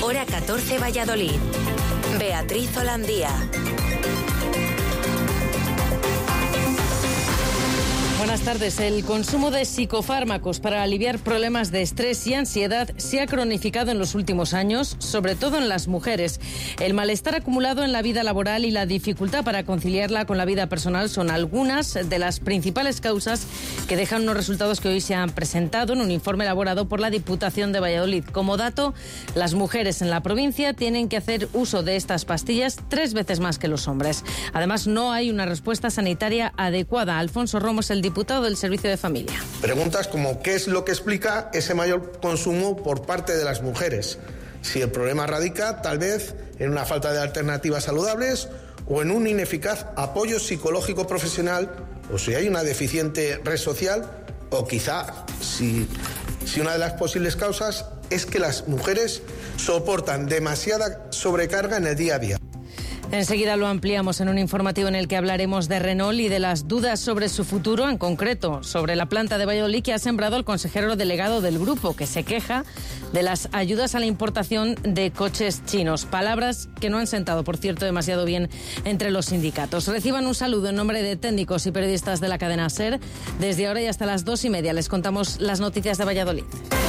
Hora 14 Valladolid. Beatriz Holandía. Buenas tardes. El consumo de psicofármacos para aliviar problemas de estrés y ansiedad se ha cronificado en los últimos años, sobre todo en las mujeres. El malestar acumulado en la vida laboral y la dificultad para conciliarla con la vida personal son algunas de las principales causas que dejan unos resultados que hoy se han presentado en un informe elaborado por la Diputación de Valladolid. Como dato, las mujeres en la provincia tienen que hacer uso de estas pastillas 3 veces más que los hombres. Además, no hay una respuesta sanitaria adecuada. Alfonso Romo es el diputado del Servicio de Familia. Preguntas como ¿qué es lo que explica ese mayor consumo por parte de las mujeres? Si el problema radica tal vez en una falta de alternativas saludables o en un ineficaz apoyo psicológico profesional, o si hay una deficiente red social, o quizá si una de las posibles causas es que las mujeres soportan demasiada sobrecarga en el día a día. Enseguida lo ampliamos en un informativo en el que hablaremos de Renault y de las dudas sobre su futuro, en concreto sobre la planta de Valladolid que ha sembrado el consejero delegado del grupo, que se queja de las ayudas a la importación de coches chinos. Palabras que no han sentado, por cierto, demasiado bien entre los sindicatos. Reciban un saludo en nombre de técnicos y periodistas de la cadena SER. Desde ahora y hasta las 2:30 les contamos las noticias de Valladolid.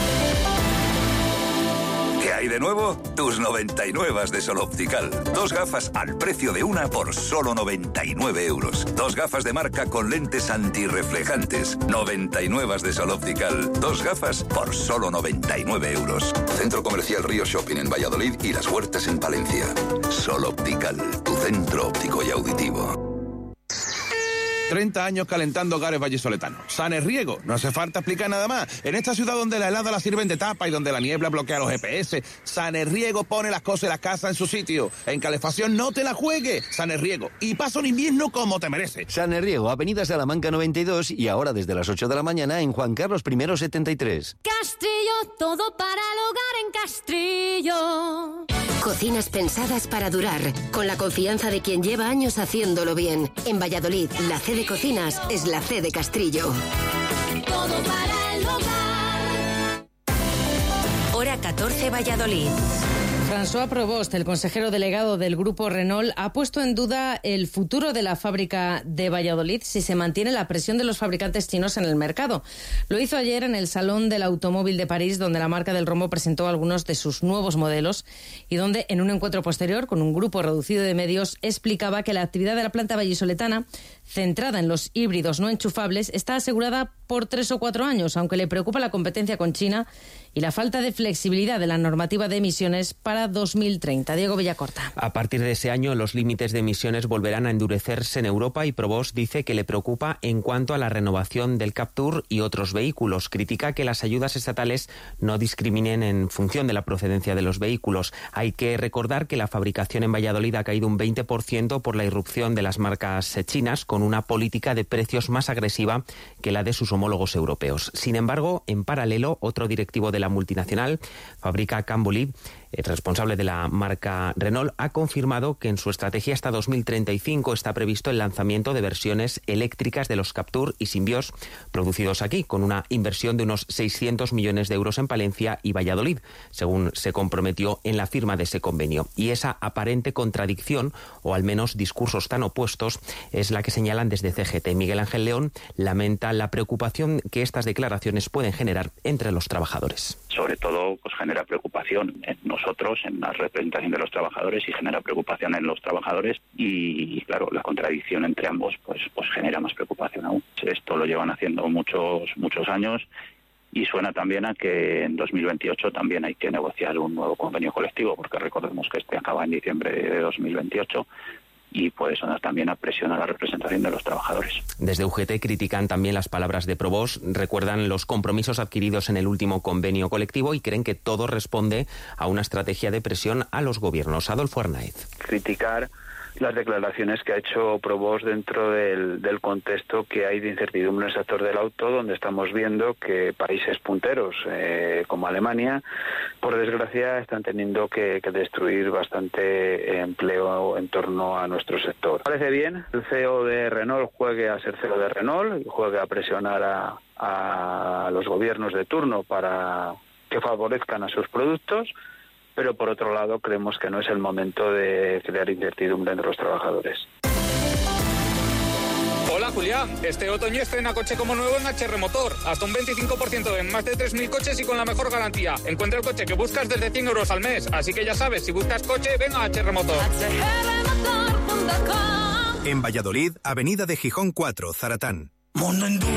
¿Qué hay de nuevo? Tus 99 de Sol Optical. 2 gafas al precio de una por solo 99 euros. 2 gafas de marca con lentes antirreflejantes. 99 de Sol Optical. 2 gafas por solo 99 euros. Centro Comercial Río Shopping en Valladolid y Las Huertas en Palencia. Sol Optical, tu centro óptico y auditivo. 30 años calentando hogares vallisoletanos. Sanes Riego, no hace falta explicar nada más. En esta ciudad donde la helada la sirven de tapa y donde la niebla bloquea los GPS, Sanes Riego pone las cosas y las casas en su sitio. En calefacción no te la juegues, Sanes Riego. Y pasa un invierno como te merece. Sanes Riego, Avenida Salamanca 92 y ahora desde las 8 de la mañana en Juan Carlos I 73. Castrillo, todo para el hogar en Castrillo. Cocinas pensadas para durar, con la confianza de quien lleva años haciéndolo bien. En Valladolid, la C de Cocinas es la C de Castrillo. Todo para el hogar. Hora 14 Valladolid. François Provost, el consejero delegado del grupo Renault, ha puesto en duda el futuro de la fábrica de Valladolid si se mantiene la presión de los fabricantes chinos en el mercado. Lo hizo ayer en el Salón del Automóvil de París, donde la marca del rombo presentó algunos de sus nuevos modelos y donde, en un encuentro posterior con un grupo reducido de medios, explicaba que la actividad de la planta vallisoletana, centrada en los híbridos no enchufables, está asegurada por 3 o 4 años, aunque le preocupa la competencia con China y la falta de flexibilidad de la normativa de emisiones para 2030. Diego Villacorta. A partir de ese año, los límites de emisiones volverán a endurecerse en Europa y Provost dice que le preocupa en cuanto a la renovación del Captur y otros vehículos. Critica que las ayudas estatales no discriminen en función de la procedencia de los vehículos. Hay que recordar que la fabricación en Valladolid ha caído un 20% por la irrupción de las marcas chinas, con una política de precios más agresiva que la de sus homólogos europeos. Sin embargo, en paralelo, otro directivo de la multinacional, Fábrica Cambolí, el responsable de la marca Renault, ha confirmado que en su estrategia hasta 2035 está previsto el lanzamiento de versiones eléctricas de los Captur y Symbios producidos aquí, con una inversión de unos 600 millones de euros en Palencia y Valladolid, según se comprometió en la firma de ese convenio. Y esa aparente contradicción, o al menos discursos tan opuestos, es la que señalan desde CGT. Miguel Ángel León lamenta la preocupación que estas declaraciones pueden generar entre los trabajadores. Sobre todo, pues genera preocupación en nosotros, en la representación de los trabajadores, y genera preocupación en los trabajadores, y claro, la contradicción entre ambos pues genera más preocupación aún. Esto lo llevan haciendo muchos años, y suena también a que en 2028 también hay que negociar un nuevo convenio colectivo, porque recordemos que este acaba en diciembre de 2028, y puede sonar también a presión a la representación de los trabajadores. Desde UGT critican también las palabras de Provost, recuerdan los compromisos adquiridos en el último convenio colectivo y creen que todo responde a una estrategia de presión a los gobiernos. Adolfo Arnaiz. Criticar las declaraciones que ha hecho Provost dentro del contexto que hay de incertidumbre en el sector del auto, donde estamos viendo que países punteros como Alemania, por desgracia, están teniendo que destruir bastante empleo en torno a nuestro sector. Parece bien el CEO de Renault juegue a ser CEO de Renault y juegue a presionar a los gobiernos de turno para que favorezcan a sus productos, pero por otro lado creemos que no es el momento de crear incertidumbre entre los trabajadores. Hola Julián, este otoño estrena coche como nuevo en HR Motor, hasta un 25% en más de 3.000 coches y con la mejor garantía. Encuentra el coche que buscas desde 100 euros al mes, así que ya sabes, si buscas coche, ven a HR Motor. En Valladolid, Avenida de Gijón 4, Zaratán. Mundo Enduro.